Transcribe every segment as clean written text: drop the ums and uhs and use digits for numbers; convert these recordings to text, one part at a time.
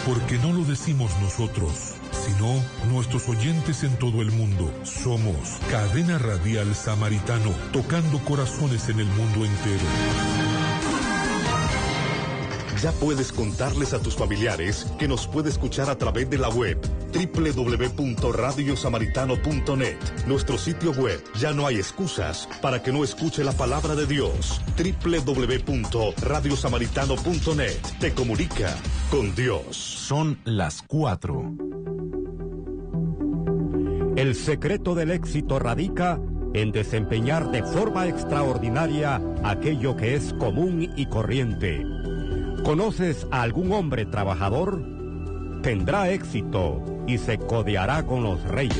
Porque no lo decimos nosotros, sino nuestros oyentes en todo el mundo. Somos Cadena Radial Samaritano, tocando corazones en el mundo entero. Ya puedes contarles a tus familiares que nos puede escuchar a través de la web www.radiosamaritano.net. Nuestro sitio web. Ya no hay excusas para que no escuche la palabra de Dios. www.radiosamaritano.net. Te comunica con Dios. Son las 4. El secreto del éxito radica en desempeñar de forma extraordinaria aquello que es común y corriente. ¿Conoces a algún hombre trabajador? Tendrá éxito y se codeará con los reyes.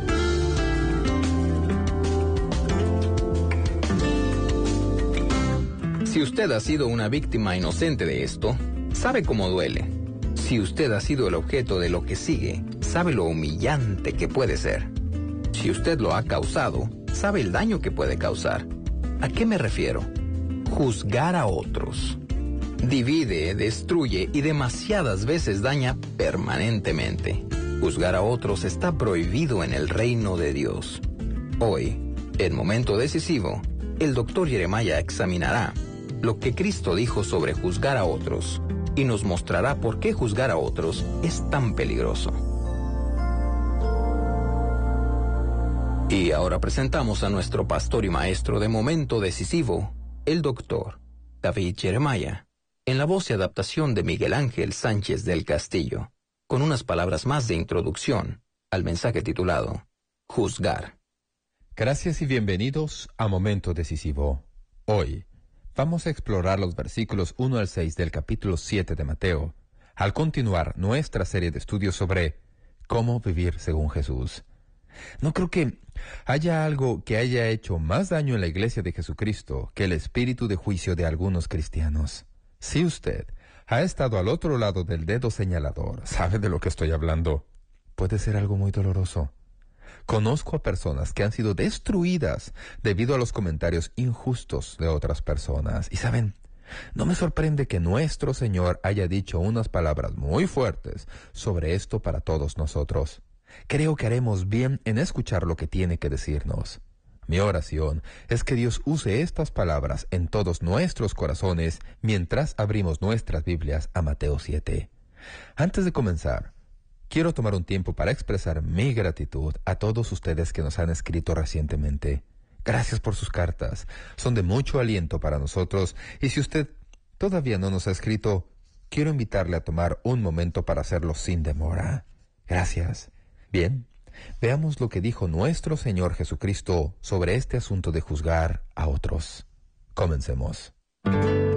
Si usted ha sido una víctima inocente de esto, sabe cómo duele. Si usted ha sido el objeto de lo que sigue, sabe lo humillante que puede ser. Si usted lo ha causado, sabe el daño que puede causar. ¿A qué me refiero? Juzgar a otros. Divide, destruye y demasiadas veces daña permanentemente. Juzgar a otros está prohibido en el reino de Dios. Hoy, en Momento Decisivo, el Dr. Jeremiah examinará lo que Cristo dijo sobre juzgar a otros y nos mostrará por qué juzgar a otros es tan peligroso. Y ahora presentamos a nuestro pastor y maestro de Momento Decisivo, el Dr. David Jeremiah, en la voz y adaptación de Miguel Ángel Sánchez del Castillo, con unas palabras más de introducción al mensaje titulado Juzgar. Gracias y bienvenidos a Momento Decisivo. Hoy vamos a explorar los versículos 1 al 6 del capítulo 7 de Mateo, al continuar nuestra serie de estudios sobre cómo vivir según Jesús. No creo que haya algo que haya hecho más daño en la Iglesia de Jesucristo que el espíritu de juicio de algunos cristianos. Si usted ha estado al otro lado del dedo señalador, sabe de lo que estoy hablando. Puede ser algo muy doloroso. Conozco a personas que han sido destruidas debido a los comentarios injustos de otras personas. Y saben, no me sorprende que nuestro Señor haya dicho unas palabras muy fuertes sobre esto para todos nosotros. Creo que haremos bien en escuchar lo que tiene que decirnos. Mi oración es que Dios use estas palabras en todos nuestros corazones mientras abrimos nuestras Biblias a Mateo 7. Antes de comenzar, quiero tomar un tiempo para expresar mi gratitud a todos ustedes que nos han escrito recientemente. Gracias por sus cartas. Son de mucho aliento para nosotros y si usted todavía no nos ha escrito, quiero invitarle a tomar un momento para hacerlo sin demora. Gracias. Bien, veamos lo que dijo nuestro Señor Jesucristo sobre este asunto de juzgar a otros. Comencemos.